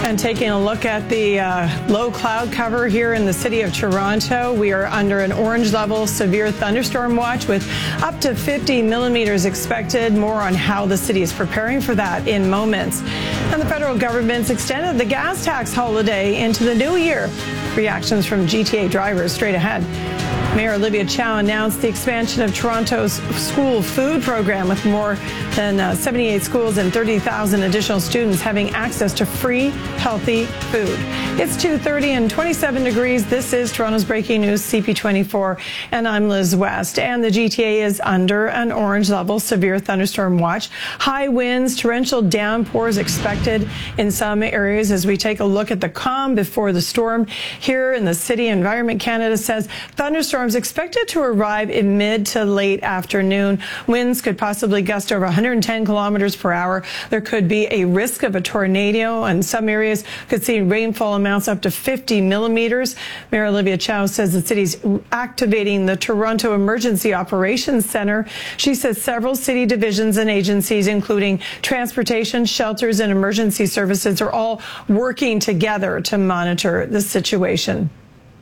And taking a look at the low cloud cover here in the city of Toronto, we are under an orange level severe thunderstorm watch with up to 50 millimeters expected. More on how the city is preparing for that in moments. And the federal government's extended the gas tax holiday into the new year. Reactions from GTA drivers straight ahead. Mayor Olivia Chow announced the expansion of Toronto's school food program with more than 78 schools and 30,000 additional students having access to free, healthy food. It's 2:30 and 27 degrees. This is Toronto's breaking news, CP24, and I'm Liz West. And the GTA is under an orange level severe thunderstorm watch. High winds, torrential downpours expected in some areas as we take a look at the calm before the storm. Here in the city, Environment Canada says thunderstorms expected to arrive in mid to late afternoon. Winds could possibly gust over 110 kilometers per hour. There could be a risk of a tornado, and some areas could see rainfall amounts up to 50 millimeters. Mayor Olivia Chow says the city's activating the Toronto Emergency Operations Center. She says several city divisions and agencies, including transportation, shelters, and emergency services, are all working together to monitor the situation.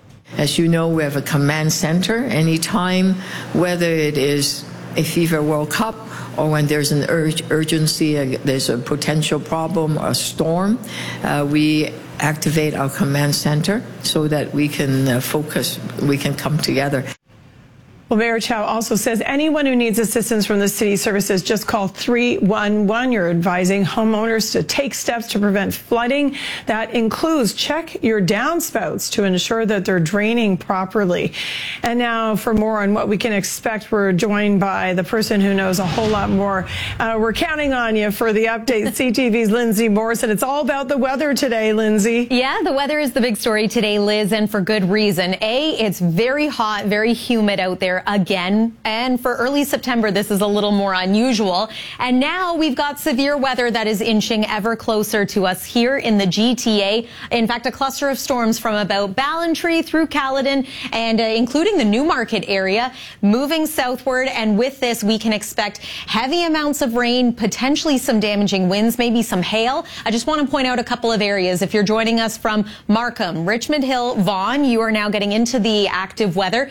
As you know, we have a command center. Anytime, whether it is a FIFA World Cup or when there's an urgency, there's a potential problem, a storm, we activate our command center so that we can focus, we can come together. Well, Mayor Chow also says anyone who needs assistance from the city services, just call 311. You're advising homeowners to take steps to prevent flooding. That includes check your downspouts to ensure that they're draining properly. And now for more on what we can expect, we're joined by the person who knows a whole lot more. We're counting on you for the update. CTV's Lindsay Morrison. It's all about the weather today, Lindsay. Yeah, the weather is the big story today, Liz, and for good reason. It's very hot, very humid out there again, and for early September this is a little more unusual. And now we've got severe weather that is inching ever closer to us here in the GTA. In fact, a cluster of storms from about Ballantrae through Caledon and including the Newmarket area moving southward, and with this we can expect heavy amounts of rain, potentially some damaging winds, maybe some hail. I just want to point out a couple of areas. If you're joining us from Markham, Richmond Hill, Vaughan, you are now getting into the active weather.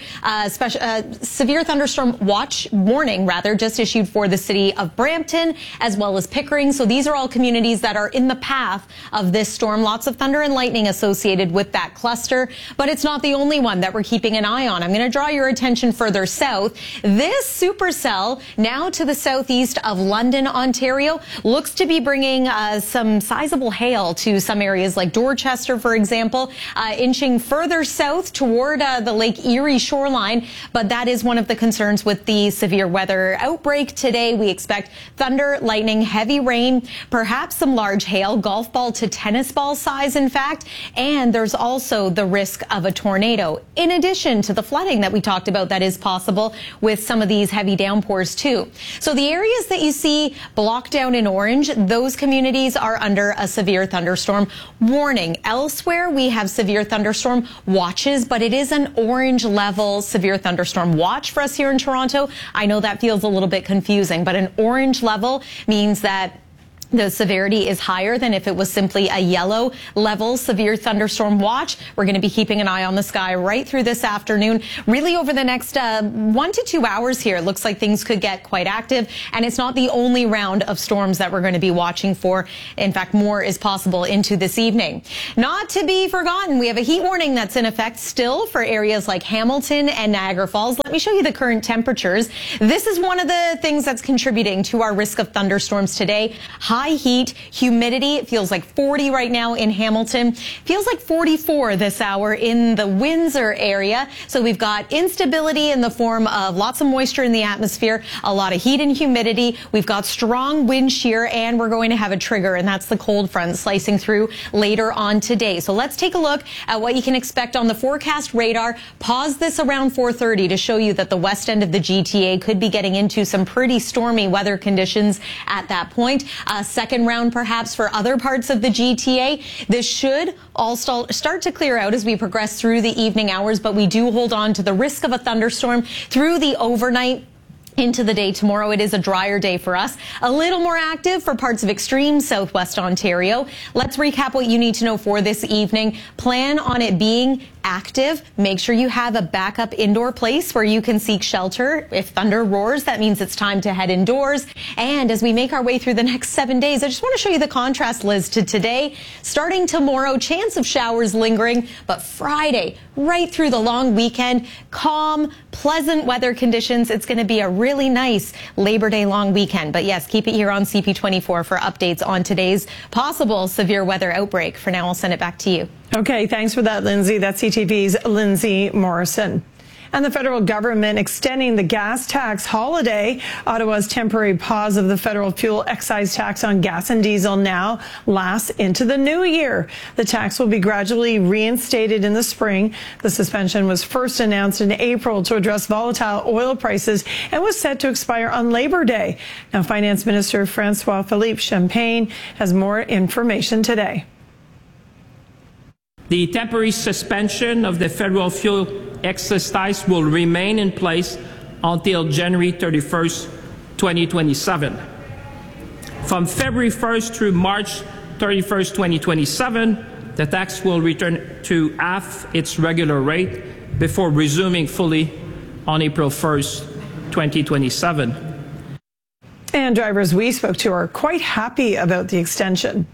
Severe thunderstorm warning just issued for the city of Brampton as well as Pickering. So these are all communities that are in the path of this storm. Lots of thunder and lightning associated with that cluster, but it's not the only one that we're keeping an eye on. I'm going to draw your attention further south. This supercell now to the southeast of London, Ontario, looks to be bringing some sizable hail to some areas like Dorchester, for example, inching further south toward the Lake Erie shoreline. But that is one of the concerns with the severe weather outbreak today. We expect thunder, lightning, heavy rain, perhaps some large hail, golf ball to tennis ball size, in fact. And there's also the risk of a tornado, in addition to the flooding that we talked about that is possible with some of these heavy downpours too. So the areas that you see blocked down in orange, those communities are under a severe thunderstorm warning. Elsewhere, we have severe thunderstorm watches, but it is an orange level severe thunderstorm watch for us here in Toronto. I know that feels a little bit confusing, but an orange level means that the severity is higher than if it was simply a yellow level severe thunderstorm watch. We're going to be keeping an eye on the sky right through this afternoon. Really over the next 1 to 2 hours here, it looks like things could get quite active. And it's not the only round of storms that we're going to be watching for. In fact, more is possible into this evening. Not to be forgotten, we have a heat warning that's in effect still for areas like Hamilton and Niagara Falls. Let me show you the current temperatures. This is one of the things that's contributing to our risk of thunderstorms today. High heat, humidity. It feels like 40 right now in Hamilton. Feels like 44 this hour in the Windsor area. So we've got instability in the form of lots of moisture in the atmosphere, a lot of heat and humidity. We've got strong wind shear, and we're going to have a trigger, and that's the cold front slicing through later on today. So let's take a look at what you can expect on the forecast radar. Pause this around 4:30 to show you that the west end of the GTA could be getting into some pretty stormy weather conditions at that point. Second round perhaps for other parts of the GTA. This should all start to clear out as we progress through the evening hours, but we do hold on to the risk of a thunderstorm through the overnight. Into the day tomorrow, it is a drier day for us, a little more active for parts of extreme southwest Ontario. Let's recap what you need to know for this evening. Plan on it being active. Make sure you have a backup indoor place where you can seek shelter. If thunder roars, that means it's time to head indoors. And as we make our way through the next 7 days, I just want to show you the contrast, Liz, to today. Starting tomorrow, chance of showers lingering, but Friday, right through the long weekend, calm, pleasant weather conditions. It's going to be a really nice Labor Day long weekend. But yes, keep it here on CP24 for updates on today's possible severe weather outbreak. For now, I'll send it back to you. Okay, thanks for that, Lindsay. That's CTV's Lindsay Morrison. And the federal government extending the gas tax holiday. Ottawa's temporary pause of the federal fuel excise tax on gas and diesel now lasts into the new year. The tax will be gradually reinstated in the spring. The suspension was first announced in April to address volatile oil prices and was set to expire on Labor Day. Now, Finance Minister François-Philippe Champagne has more information today. The temporary suspension of the federal fuel excise tax will remain in place until January 31st, 2027. From February 1st through March 31st, 2027, the tax will return to half its regular rate before resuming fully on April 1st, 2027. And drivers we spoke to are quite happy about the extension.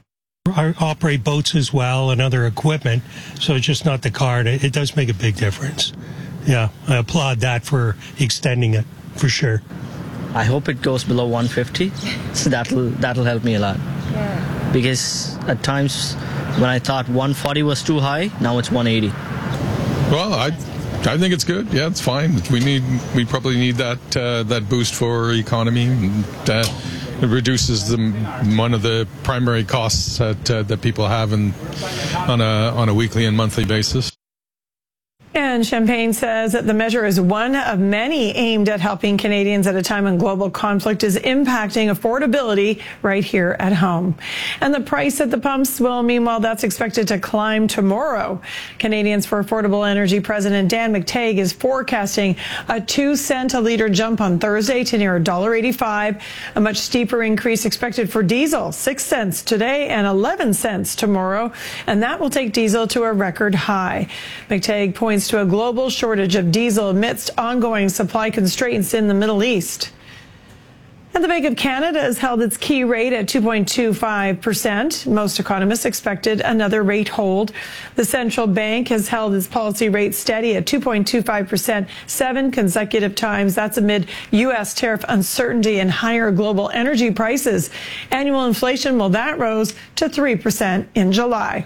I operate boats as well and other equipment, so it's just not the car. It does make a big difference. Yeah, I applaud that for extending it, for sure. I hope it goes below 150, so that'll help me a lot. Yeah. Because at times when I thought 140 was too high, now it's 180. Well, I think it's good. Yeah, it's fine. We probably need that boost for economy. And, it reduces one of the primary costs that people have on a weekly and monthly basis. And Champagne says that the measure is one of many aimed at helping Canadians at a time when global conflict is impacting affordability right here at home. And the price at the pumps, well, meanwhile, that's expected to climb tomorrow. Canadians for Affordable Energy President Dan McTeague is forecasting a 2-cent a litre jump on Thursday to near $1.85. A much steeper increase expected for diesel, 6 cents today and 11 cents tomorrow. And that will take diesel to a record high. McTeague points to a global shortage of diesel amidst ongoing supply constraints in the Middle East. And the Bank of Canada has held its key rate at 2.25%. Most economists expected another rate hold. The central bank has held its policy rate steady at 2.25% 7 consecutive times. That's amid U.S. tariff uncertainty and higher global energy prices. Annual inflation, well, that rose to 3% in July.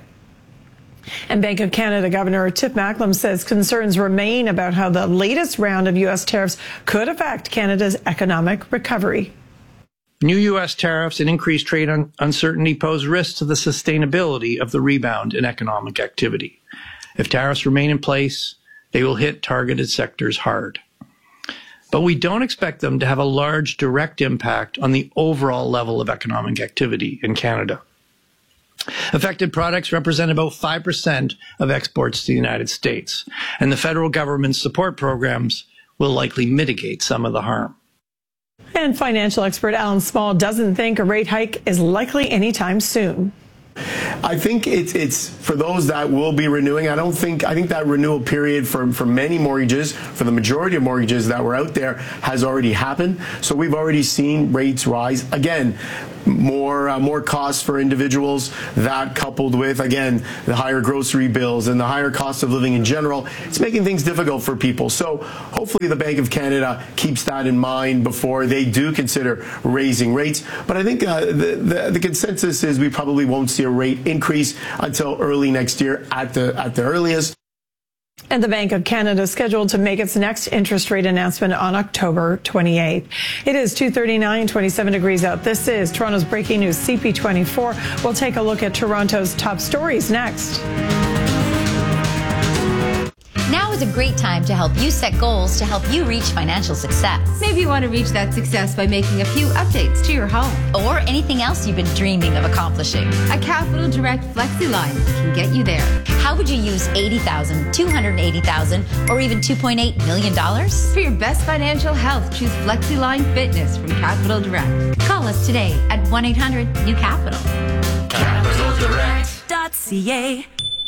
And Bank of Canada Governor Tiff Macklem says concerns remain about how the latest round of U.S. tariffs could affect Canada's economic recovery. New U.S. tariffs and increased trade uncertainty pose risks to the sustainability of the rebound in economic activity. If tariffs remain in place, they will hit targeted sectors hard. But we don't expect them to have a large direct impact on the overall level of economic activity in Canada. Affected products represent about 5% of exports to the United States, and the federal government's support programs will likely mitigate some of the harm. And financial expert Alan Small doesn't think a rate hike is likely anytime soon. I think it's for those that will be renewing. I think that renewal period for many mortgages, for the majority of mortgages that were out there, has already happened. So we've already seen rates rise. Again, more costs for individuals. That coupled with, again, the higher grocery bills and the higher cost of living in general, it's making things difficult for people. So hopefully the Bank of Canada keeps that in mind before they do consider raising rates. But I think the consensus is we probably won't see a rate increase until early next year at the earliest. And the Bank of Canada is scheduled to make its next interest rate announcement on October 28th. It is 2:39, 27 degrees out. This is Toronto's breaking news, CP24. We'll take a look at Toronto's top stories next. Now Now is a great time to help you set goals to help you reach financial success. Maybe you want to reach that success by making a few updates to your home. Or anything else you've been dreaming of accomplishing. A Capital Direct FlexiLine can get you there. How would you use $80,000, $280,000, or even $2.8 million? For your best financial health, choose FlexiLine Fitness from Capital Direct. Call us today at 1-800-NEW-CAPITAL. CapitalDirect.ca.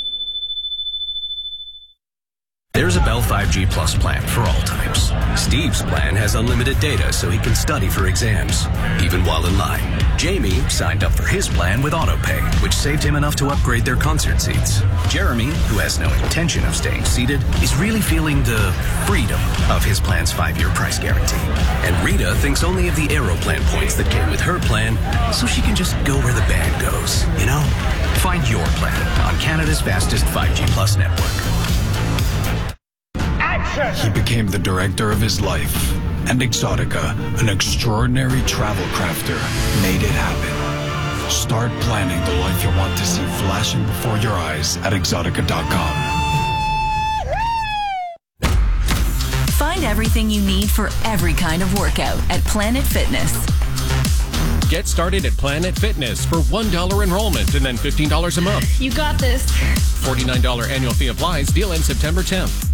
There's a Bell 5G Plus plan for all types. Steve's plan has unlimited data so he can study for exams, even while in line. Jamie signed up for his plan with AutoPay, which saved him enough to upgrade their concert seats. Jeremy, who has no intention of staying seated, is really feeling the freedom of his plan's 5-year price guarantee. And Rita thinks only of the Aeroplan points that came with her plan, so she can just go where the band goes, you know? Find your plan on Canada's fastest 5G Plus network. He became the director of his life, and Exotica, an extraordinary travel crafter, made it happen. Start planning the life you want to see flashing before your eyes at Exotica.com. Find everything you need for every kind of workout at Planet Fitness. Get started at Planet Fitness for $1 enrollment and then $15 a month. You got this. $49 annual fee applies. Deal ends September 10th.